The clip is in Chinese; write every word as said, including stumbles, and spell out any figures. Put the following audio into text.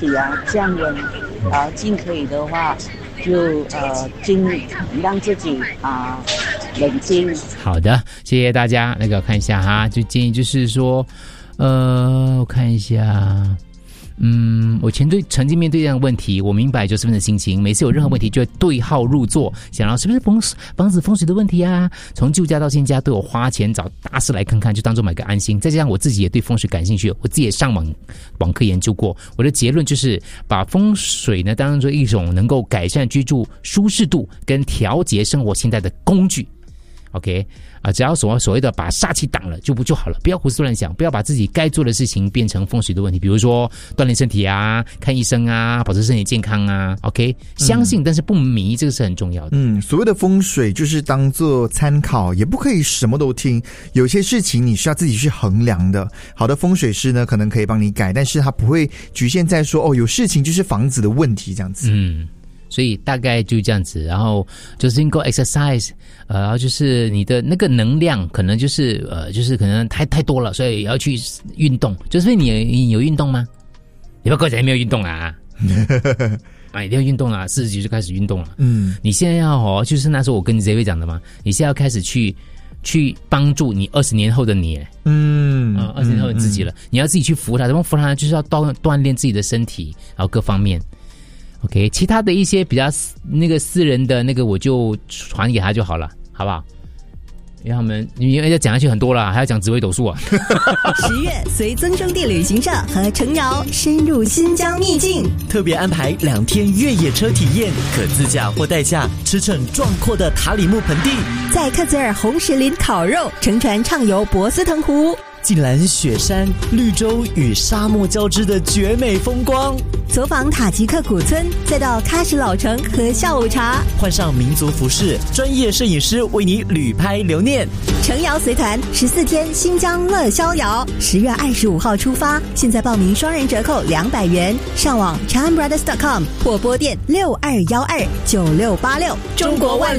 体啊降温啊，尽可以的话就呃尽让自己啊冷静。 好的，谢谢大家。那个看一下哈，就建议就是说，呃，我看一下。嗯，我前对曾经面对这样的问题，我明白九十分的心情。每次有任何问题，就会对号入座，想到是不是风房子风水的问题啊？从旧家到新家，都有花钱找大师来看看，就当做买个安心。再加上我自己也对风水感兴趣，我自己也上网网课研究过。我的结论就是，把风水呢当做一种能够改善居住舒适度跟调节生活心态的工具。OK 啊，只要所所谓的把煞气挡了就不就好了，不要胡思乱想，不要把自己该做的事情变成风水的问题，比如说锻炼身体啊、看医生啊、保持身体健康啊。OK， 相信、嗯、但是不迷，这个是很重要的。 嗯，所谓的风水就是当做参考，也不可以什么都听，有些事情你需要自己去衡量的。好的风水师呢，可能可以帮你改，但是他不会局限在说哦，有事情就是房子的问题这样子。 嗯。所以大概就这样子，然后就是 go exercise， 呃，然后就是你的那个能量可能就是呃，就是可能太太多了，所以要去运动。就是你你有运动吗？你不要跟我讲你没有运动啊！啊，一定要运动啊！四十几就开始运动了。嗯，你现在要哦，就是那时候我跟你这位讲的嘛，你现在要开始去去帮助你二十年后的你。嗯啊，二十年后的自己了，嗯嗯、你要自己去扶他，怎么扶他？就是要锻锻炼自己的身体，然后各方面。OK， 其他的一些比较那个私人的那个，我就传给他就好了，好不好？因为他们因为要讲下去很多了，还要讲紫微斗数啊。 十月随增生地旅行社和程瑶深入新疆秘境， 特别安排两天越野车体验，可自驾或代驾驰骋壮阔的塔里木盆地， 在克孜尔红石林烤肉，乘船畅游博斯腾湖。 近览雪山、绿洲与沙漠交织的绝美风光， 走访塔吉克古村，再到喀什老城喝下午茶， 换上民族服饰，专业摄影师为你旅拍留念。 程瑶随团十四天新疆乐逍遥，十月二十五号出发，现在报名双人折扣两百元，上网 charm brothers dot com 或拨电六二一二九六八六。中国万里